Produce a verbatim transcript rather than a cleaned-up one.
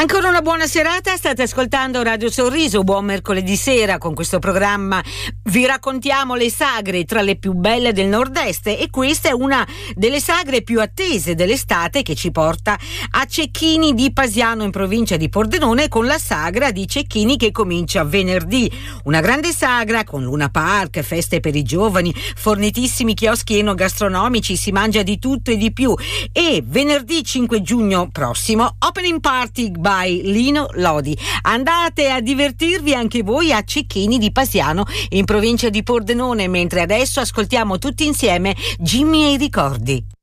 Ancora una buona serata, state ascoltando Radio Sorriso, buon mercoledì sera. Con questo programma vi raccontiamo le sagre tra le più belle del nord-est e questa è una delle sagre più attese dell'estate che ci porta a Cecchini di Pasiano in provincia di Pordenone con la sagra di Cecchini che comincia venerdì. Una grande sagra con Luna Park, feste per i giovani, fornitissimi chioschi enogastronomici, si mangia di tutto e di più. E venerdì cinque giugno prossimo, opening party by Lino Lodi. Andate a divertirvi anche voi a Cecchini di Pasiano in provincia di Pordenone, mentre adesso ascoltiamo tutti insieme Jimmy e i ricordi.